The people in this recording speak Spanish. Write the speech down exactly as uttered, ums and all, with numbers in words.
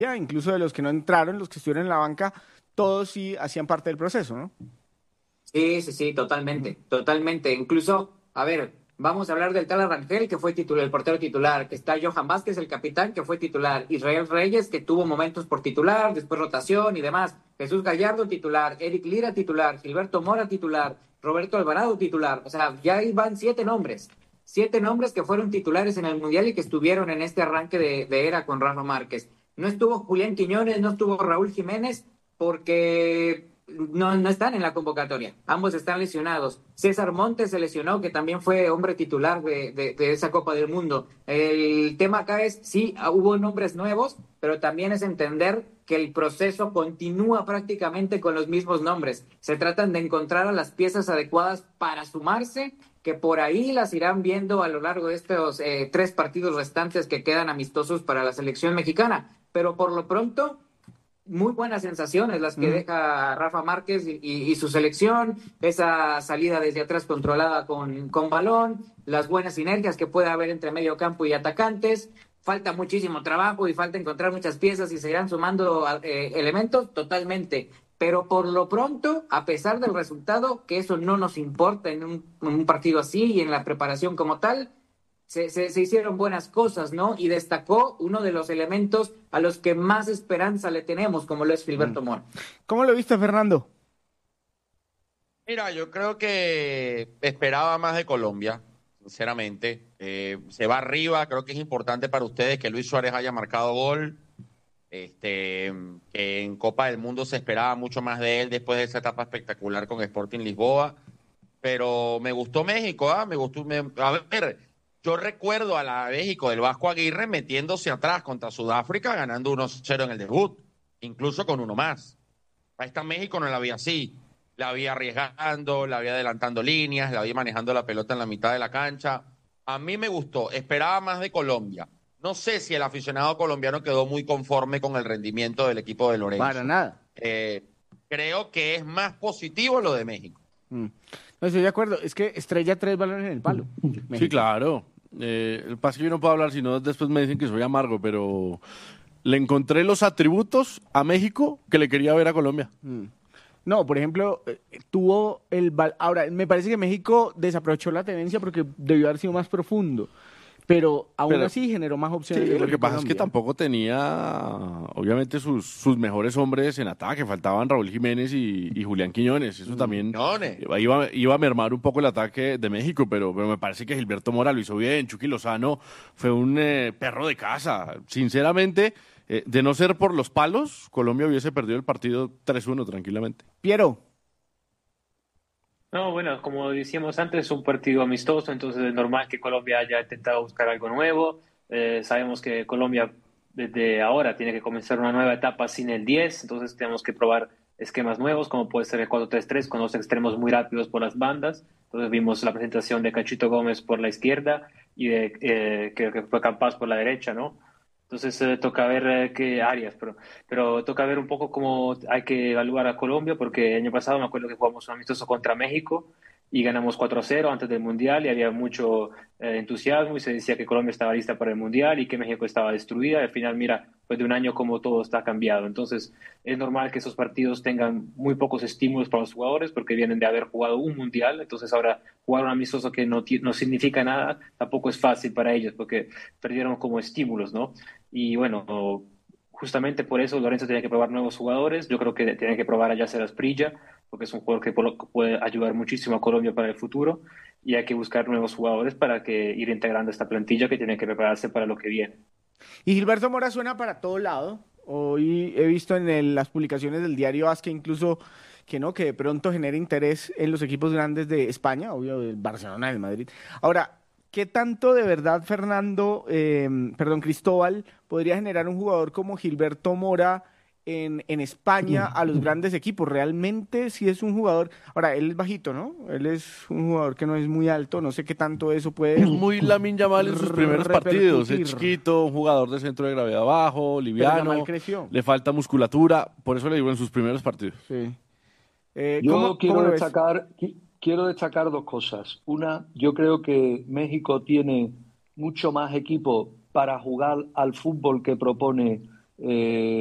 incluso de los que no entraron, los que estuvieron en la banca, todos sí hacían parte del proceso, ¿no? Sí, sí, sí, totalmente, totalmente. Incluso, a ver, vamos a hablar del tal Rangel, que fue titular, el portero titular, que está Johan Vázquez, el capitán, que fue titular, Israel Reyes, que tuvo momentos por titular, después rotación y demás, Jesús Gallardo titular, Eric Lira titular, Gilberto Mora titular, Roberto Alvarado titular, o sea, ya ahí van siete nombres, siete nombres que fueron titulares en el Mundial y que estuvieron en este arranque de, de era con Rafa Márquez. No estuvo Julián Quiñones, no estuvo Raúl Jiménez, porque no, no están en la convocatoria. Ambos están lesionados. César Montes se lesionó, que también fue hombre titular de, de, de esa Copa del Mundo. El tema acá es, sí, hubo nombres nuevos, pero también es entender que el proceso continúa prácticamente con los mismos nombres. Se tratan de encontrar a las piezas adecuadas para sumarse, que por ahí las irán viendo a lo largo de estos eh, tres partidos restantes que quedan amistosos para la selección mexicana. Pero por lo pronto, muy buenas sensaciones las que mm. deja Rafa Márquez y, y, y su selección, esa salida desde atrás controlada con, con balón, las buenas sinergias que puede haber entre medio campo y atacantes. Falta muchísimo trabajo y falta encontrar muchas piezas y se irán sumando eh, elementos totalmente. Pero por lo pronto, a pesar del resultado, que eso no nos importa en un, en un partido así y en la preparación como tal, Se, se, se hicieron buenas cosas, ¿no? Y destacó uno de los elementos a los que más esperanza le tenemos, como lo es Gilberto Mora. ¿Cómo lo viste, Fernando? Mira, yo creo que esperaba más de Colombia, sinceramente. Eh, se va arriba, creo que es importante para ustedes que Luis Suárez haya marcado gol. Este, que en Copa del Mundo se esperaba mucho más de él después de esa etapa espectacular con Sporting Lisboa. Pero me gustó México, ¿ah? Me gustó. Me, a ver. Yo recuerdo a la México del Vasco Aguirre metiéndose atrás contra Sudáfrica, ganando uno cero en el debut, incluso con uno más. A esta México no la vi así. La vi arriesgando, la vi adelantando líneas, la vi manejando la pelota en la mitad de la cancha. A mí me gustó, esperaba más de Colombia. No sé si el aficionado colombiano quedó muy conforme con el rendimiento del equipo de Lorenzo. Para nada. Eh, creo que es más positivo lo de México. Mm. No estoy de acuerdo, es que estrella tres balones en el palo. México. Sí, claro. Eh, el pase que yo no puedo hablar, sino después me dicen que soy amargo, pero le encontré los atributos a México que le quería ver a Colombia. Mm. No, por ejemplo, eh, tuvo el... Ahora, me parece que México desaprovechó la tendencia porque debió haber sido más profundo. Pero aún Pero, así generó más opciones. Sí, de lo que pasa Colombia. es que tampoco tenía, obviamente, sus, sus mejores hombres en ataque. Faltaban Raúl Jiménez y, y Julián Quiñones. Eso también iba, iba a mermar un poco el ataque de México, pero, pero me parece que Gilberto Mora lo hizo bien. Chucky Lozano fue un eh, perro de casa. Sinceramente, eh, de no ser por los palos, Colombia hubiese perdido el partido tres uno tranquilamente. Piero. No, bueno, como decíamos antes, es un partido amistoso, entonces es normal que Colombia haya intentado buscar algo nuevo. Eh, sabemos que Colombia desde ahora tiene que comenzar una nueva etapa sin el diez, entonces tenemos que probar esquemas nuevos, como puede ser el cuatro tres tres, con los extremos muy rápidos por las bandas. Entonces vimos la presentación de Cachito Gómez por la izquierda y de eh, que, que fue Campas por la derecha, ¿no? Entonces eh, toca ver eh, qué áreas, pero, pero toca ver un poco cómo hay que evaluar a Colombia, porque el año pasado me acuerdo que jugamos un amistoso contra México y ganamos cuatro cero antes del Mundial y había mucho eh, entusiasmo y se decía que Colombia estaba lista para el Mundial y que México estaba destruida. Y al final, mira, pues de un año como todo está cambiado. Entonces es normal que esos partidos tengan muy pocos estímulos para los jugadores porque vienen de haber jugado un Mundial. Entonces ahora jugar un amistoso que no, no significa nada tampoco es fácil para ellos porque perdieron como estímulos, ¿no? Y bueno, justamente por eso Lorenzo tiene que probar nuevos jugadores. Yo creo que tiene que probar a Yasser Asprilla, porque es un jugador que puede ayudar muchísimo a Colombia para el futuro. Y hay que buscar nuevos jugadores para que ir integrando esta plantilla que tiene que prepararse para lo que viene. Y Gilberto Mora suena para todo lado. Hoy he visto en el, las publicaciones del diario AS que incluso que no, que de pronto genera interés en los equipos grandes de España, obvio, del Barcelona, del Madrid. Ahora, ¿qué tanto de verdad, Fernando, eh, perdón, Cristóbal, podría generar un jugador como Gilberto Mora en, en España a los grandes equipos? Realmente sí es un jugador, ahora él es bajito, ¿no? Él es un jugador que no es muy alto, no sé qué tanto eso puede... Es muy Lamine Yamal en sus primeros partidos, es chiquito, un jugador de centro de gravedad bajo, liviano, le falta musculatura, por eso le digo en sus primeros partidos. Sí. Eh, Yo ¿cómo, quiero cómo lo destacar... Quiero destacar dos cosas. Una, yo creo que México tiene mucho más equipo para jugar al fútbol que propone eh,